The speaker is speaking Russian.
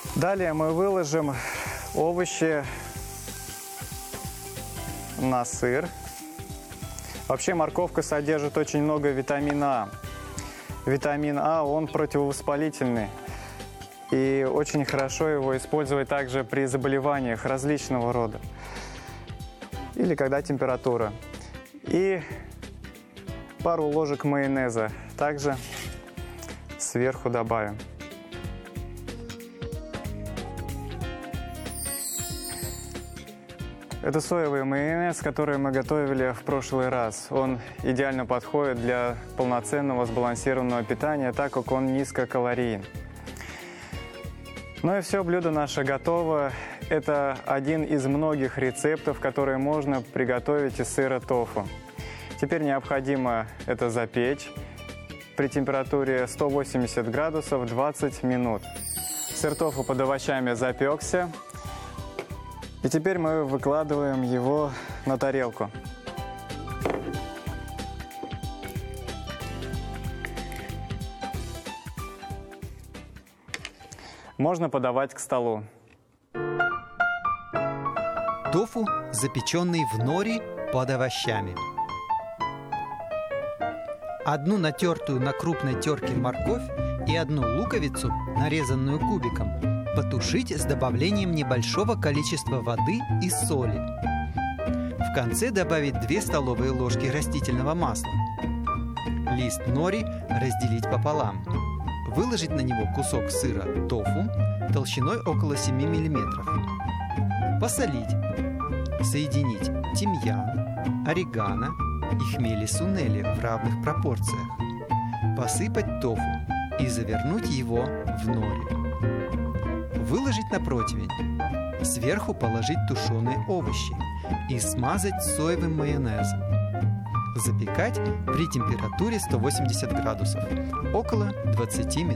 Далее мы выложим овощи на сыр. Вообще морковка содержит очень много витамина А. Витамин А, он противовоспалительный. И очень хорошо его использовать также при заболеваниях различного рода. Или когда температура. И пару ложек майонеза также сверху добавим. Это соевый майонез, который мы готовили в прошлый раз. Он идеально подходит для полноценного сбалансированного питания, так как он низкокалорийен. Ну и все, блюдо наше готово. Это один из многих рецептов, которые можно приготовить из сыра тофу. Теперь необходимо это запечь при температуре 180 градусов 20 минут. Сыр тофу под овощами запекся. И теперь мы выкладываем его на тарелку. Можно подавать к столу. Тофу, запеченный в норе под овощами. Одну натертую на крупной терке морковь и одну луковицу, нарезанную кубиком, потушить с добавлением небольшого количества воды и соли. В конце добавить 2 столовые ложки растительного масла. Лист нори разделить пополам. Выложить на него кусок сыра тофу толщиной около 7 мм. Посолить. Соединить тимьян, орегано и хмели сунели в равных пропорциях. Посыпать тофу и завернуть его в нори. Выложить на противень. Сверху положить тушеные овощи и смазать соевым майонезом. Запекать при температуре 180 градусов около 20 минут.